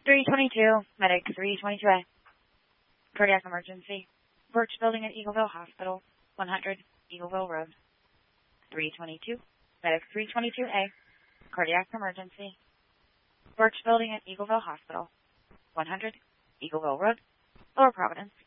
322, Medic 322A. Cardiac emergency. Birch Building at Eagleville Hospital, 100 Eagleville Road. 322, Medic 322A. Cardiac emergency. Birch Building at Eagleville Hospital, 100 Eagleville Road, Lower Providence.